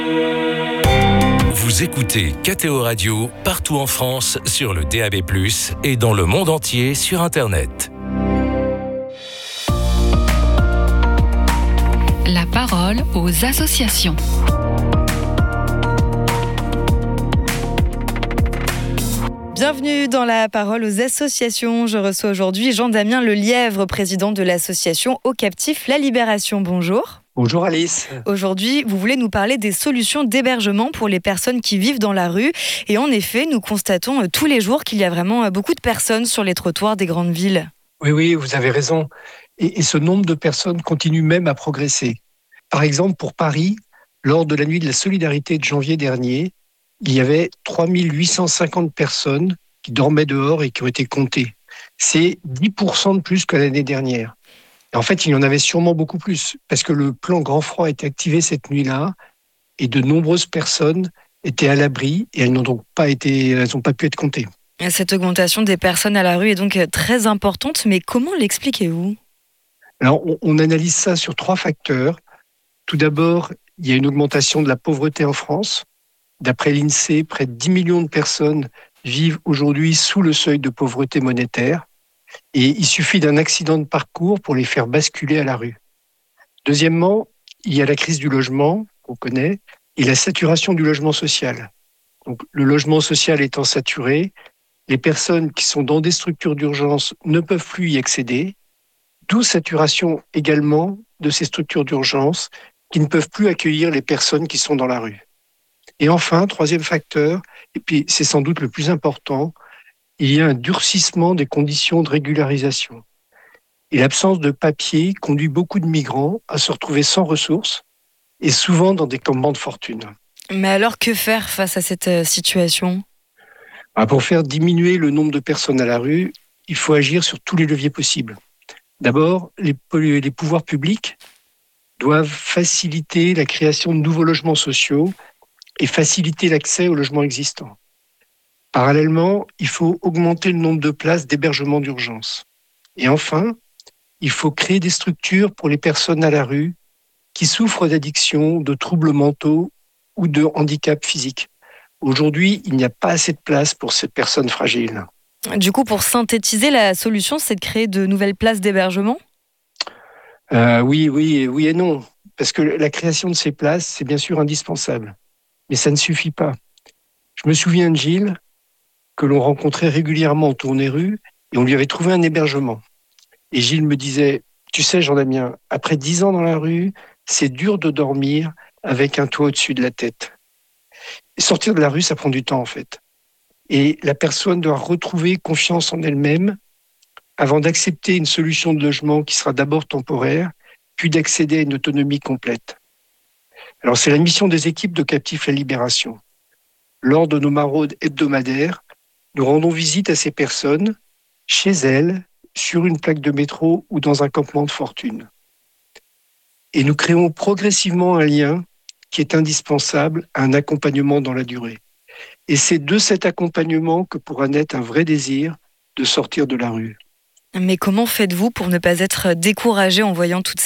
Vous écoutez KTO Radio partout en France sur le DAB+, et dans le monde entier sur Internet. La parole aux associations. Bienvenue dans la parole aux associations. Je reçois aujourd'hui Jean-Damien Lelièvre, président de l'association Aux Captifs La Libération. Bonjour. Bonjour Alice. Aujourd'hui, vous voulez nous parler des solutions d'hébergement pour les personnes qui vivent dans la rue. Et en effet, nous constatons tous les jours qu'il y a vraiment beaucoup de personnes sur les trottoirs des grandes villes. Oui, vous avez raison. Et ce nombre de personnes continue même à progresser. Par exemple, pour Paris, lors de la nuit de la solidarité de janvier dernier, il y avait 3850 personnes qui dormaient dehors et qui ont été comptées. C'est 10% de plus que l'année dernière. Et en fait, il y en avait sûrement beaucoup plus, parce que le plan Grand Froid a été activé cette nuit-là, et de nombreuses personnes étaient à l'abri, et elles n'ont donc pas pu être comptées. Cette augmentation des personnes à la rue est donc très importante, mais comment l'expliquez-vous ? Alors, on analyse ça sur 3 facteurs. Tout d'abord, il y a une augmentation de la pauvreté en France. D'après l'INSEE, près de 10 millions de personnes vivent aujourd'hui sous le seuil de pauvreté monétaire. Et il suffit d'un accident de parcours pour les faire basculer à la rue. Deuxièmement, il y a la crise du logement, qu'on connaît, et la saturation du logement social. Donc, le logement social étant saturé, les personnes qui sont dans des structures d'urgence ne peuvent plus y accéder, d'où saturation également de ces structures d'urgence qui ne peuvent plus accueillir les personnes qui sont dans la rue. Et enfin, troisième facteur, et puis c'est sans doute le plus important, il y a un durcissement des conditions de régularisation. Et l'absence de papier conduit beaucoup de migrants à se retrouver sans ressources et souvent dans des campements de fortune. Mais alors, que faire face à cette situation ? Pour faire diminuer le nombre de personnes à la rue, il faut agir sur tous les leviers possibles. D'abord, les pouvoirs publics doivent faciliter la création de nouveaux logements sociaux et faciliter l'accès aux logements existants. Parallèlement, il faut augmenter le nombre de places d'hébergement d'urgence. Et enfin, il faut créer des structures pour les personnes à la rue qui souffrent d'addiction, de troubles mentaux ou de handicap physique. Aujourd'hui, il n'y a pas assez de place pour ces personnes fragiles. Du coup, pour synthétiser, la solution, c'est de créer de nouvelles places d'hébergement ? Oui et non. Parce que la création de ces places, c'est bien sûr indispensable. Mais ça ne suffit pas. Je me souviens de Gilles, que l'on rencontrait régulièrement en tournée rue, et on lui avait trouvé un hébergement. Et Gilles me disait, tu sais Jean-Damien, après 10 ans dans la rue, c'est dur de dormir avec un toit au-dessus de la tête. Et sortir de la rue, ça prend du temps en fait. Et la personne doit retrouver confiance en elle-même avant d'accepter une solution de logement qui sera d'abord temporaire, puis d'accéder à une autonomie complète. Alors c'est la mission des équipes de Captifs La Libération. Lors de nos maraudes hebdomadaires, nous rendons visite à ces personnes, chez elles, sur une plaque de métro ou dans un campement de fortune. Et nous créons progressivement un lien qui est indispensable à un accompagnement dans la durée. Et c'est de cet accompagnement que pourra naître un vrai désir de sortir de la rue. Mais comment faites-vous pour ne pas être découragé en voyant toutes ces personnes ?